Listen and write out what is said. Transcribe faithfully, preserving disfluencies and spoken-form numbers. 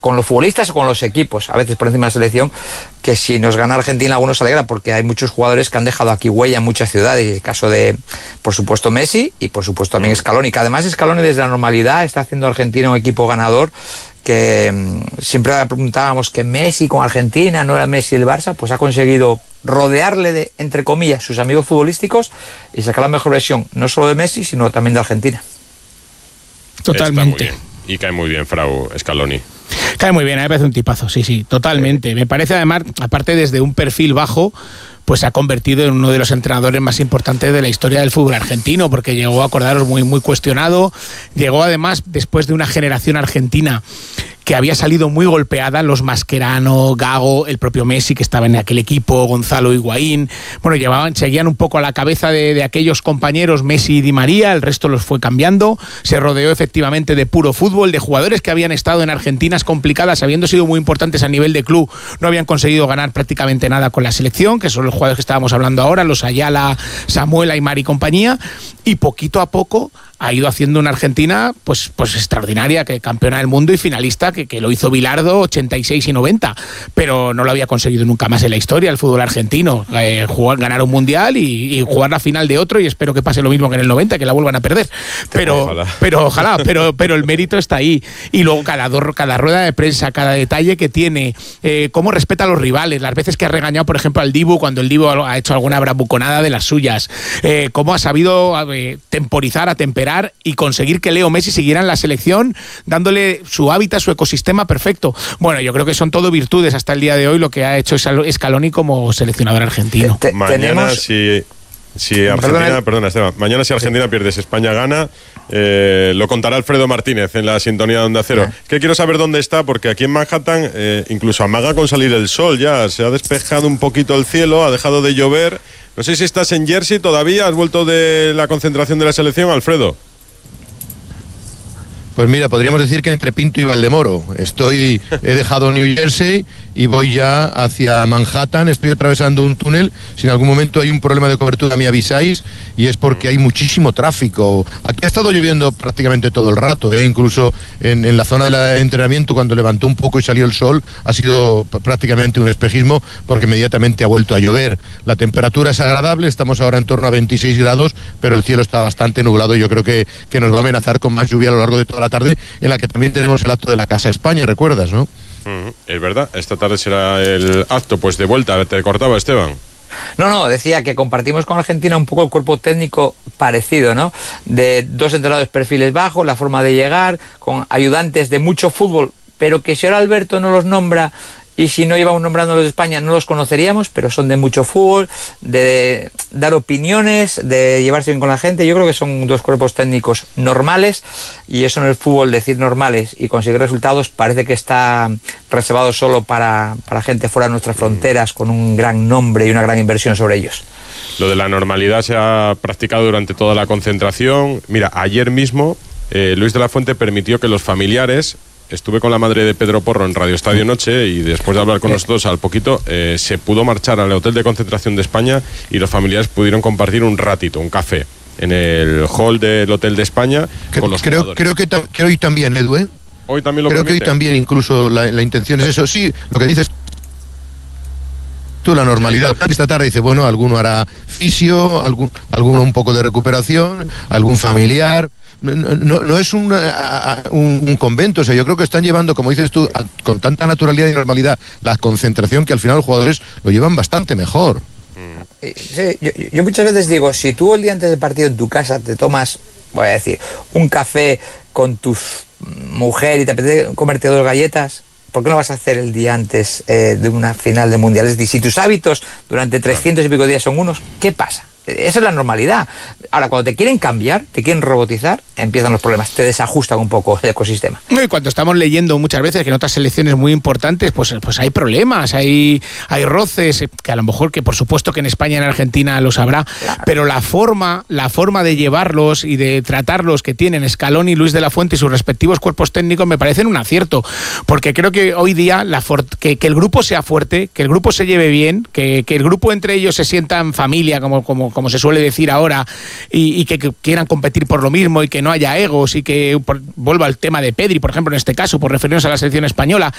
con los futbolistas o con los equipos, a veces por encima de la selección, que si nos gana Argentina algunos se alegra, porque hay muchos jugadores que han dejado aquí huella en muchas ciudades, el caso de, por supuesto, Messi y por supuesto también Scaloni, que además Scaloni desde la normalidad está haciendo a Argentina un equipo ganador, que mmm, siempre preguntábamos que Messi con Argentina no era Messi el Barça, pues ha conseguido rodearle de, entre comillas, sus amigos futbolísticos y sacar la mejor versión, no solo de Messi, sino también de Argentina. Totalmente. Y cae muy bien, Frau Scaloni. Cae muy bien, a mí me parece un tipazo, sí, sí, totalmente. Me parece además, aparte desde un perfil bajo, pues se ha convertido en uno de los entrenadores más importantes de la historia del fútbol argentino, porque llegó, a acordaros, muy, muy cuestionado. Llegó además después de una generación argentina que había salido muy golpeada, los Mascherano, Gago, el propio Messi que estaba en aquel equipo, Gonzalo Higuaín, bueno, llevaban, seguían un poco a la cabeza de, de aquellos compañeros Messi y Di María, el resto los fue cambiando, se rodeó efectivamente de puro fútbol, de jugadores que habían estado en Argentinas complicadas, habiendo sido muy importantes a nivel de club, no habían conseguido ganar prácticamente nada con la selección, que son los jugadores que estábamos hablando ahora, los Ayala, Samuel, Aimar y compañía, y poquito a poco ha ido haciendo una Argentina pues, pues extraordinaria, que campeona del mundo y finalista, que, que lo hizo Bilardo ochenta y seis y noventa, pero no lo había conseguido nunca más en la historia el fútbol argentino, eh, jugar, ganar un mundial y, y jugar la final de otro, y espero que pase lo mismo que en el noventa, que la vuelvan a perder, pero ojalá, pero, ojalá, pero, pero el mérito está ahí, y luego cada, cada rueda de prensa, cada detalle que tiene, eh, cómo respeta a los rivales, las veces que ha regañado por ejemplo al Dibu cuando el Dibu ha hecho alguna bravuconada de las suyas, eh, cómo ha sabido eh, temporizar, atemperar y conseguir que Leo Messi siguiera en la selección, dándole su hábitat, su ecosistema perfecto. Bueno, yo creo que son todo virtudes hasta el día de hoy lo que ha hecho Scaloni como seleccionador argentino. Te, te, Mañana tenemos... si, si Argentina, perdona, perdona Esteban, mañana si Argentina sí. pierde, si España gana, eh, lo contará Alfredo Martínez en la sintonía de Onda Cero. Sí. Que quiero saber dónde está, porque aquí en Manhattan eh, incluso amaga con salir el sol ya, se ha despejado un poquito el cielo, ha dejado de llover. No sé si estás en Jersey todavía, has vuelto de la concentración de la selección, Alfredo. Pues mira, podríamos decir que entre Pinto y Valdemoro. Estoy, he dejado New Jersey y voy ya hacia Manhattan. Estoy atravesando un túnel. Si en algún momento hay un problema de cobertura me avisáis, y es porque hay muchísimo tráfico. Aquí ha estado lloviendo prácticamente todo el rato, ¿eh? Incluso en, en la zona del entrenamiento, cuando levantó un poco y salió el sol, ha sido prácticamente un espejismo, porque inmediatamente ha vuelto a llover. La temperatura es agradable, estamos ahora en torno a veintiséis grados, pero el cielo está bastante nublado y yo creo que, que nos va a amenazar con más lluvia a lo largo de toda la tarde, en la que también tenemos el acto de la Casa España, ¿recuerdas, no? Mm, es verdad, esta tarde será el acto, pues de vuelta, te cortaba Esteban. No, no, decía que compartimos con Argentina un poco el cuerpo técnico parecido, ¿no? De dos entrenadores perfiles bajos, la forma de llegar, con ayudantes de mucho fútbol, pero que si ahora Alberto no los nombra, y si no íbamos nombrándolos de España no los conoceríamos, pero son de mucho fútbol, de dar opiniones, de llevarse bien con la gente. Yo creo que son dos cuerpos técnicos normales, y eso en el fútbol, decir normales y conseguir resultados, parece que está reservado solo para, para gente fuera de nuestras fronteras, con un gran nombre y una gran inversión sobre ellos. Lo de la normalidad se ha practicado durante toda la concentración. Mira, ayer mismo eh, Luis de la Fuente permitió que los familiares... Estuve con la madre de Pedro Porro en Radio Estadio Noche, y después de hablar con nosotros al poquito, eh, se pudo marchar al Hotel de Concentración de España y los familiares pudieron compartir un ratito, un café, en el hall del Hotel de España que, con los creo, jugadores. Creo que, ta- que hoy también, Edu, ¿eh? Hoy también lo Creo permite. que hoy también incluso la, la intención es eso. Sí, lo que dices tú, la normalidad. Esta tarde dice, bueno, alguno hará fisio, algún, alguno un poco de recuperación, algún familiar... No, no, no es un, un, un convento, o sea, yo creo que están llevando, como dices tú, a, con tanta naturalidad y normalidad la concentración, que al final los jugadores lo llevan bastante mejor. Sí, yo, yo muchas veces digo, si tú el día antes del partido en tu casa te tomas, voy a decir, un café con tu mujer y te apetece comerte dos galletas, ¿por qué no vas a hacer el día antes eh, de una final de mundial? Es decir, si tus hábitos durante trescientos y pico días son unos, ¿qué pasa? Esa es la normalidad. Ahora, cuando te quieren cambiar, te quieren robotizar, empiezan los problemas, te desajustan un poco el ecosistema. Y cuando estamos leyendo muchas veces que en otras selecciones muy importantes, pues, pues hay problemas, hay, hay roces, que a lo mejor, que por supuesto que en España y en Argentina los habrá, claro. Pero la forma, la forma de llevarlos y de tratarlos que tienen Scaloni, Luis de la Fuente y sus respectivos cuerpos técnicos me parecen un acierto, porque creo que hoy día la for- que, que el grupo sea fuerte, que el grupo se lleve bien, que, que el grupo entre ellos se sientan familia, como, como como se suele decir ahora, y, y que, que quieran competir por lo mismo y que no haya egos, y que por, vuelva al tema de Pedri, por ejemplo, en este caso, por referirnos a la selección española,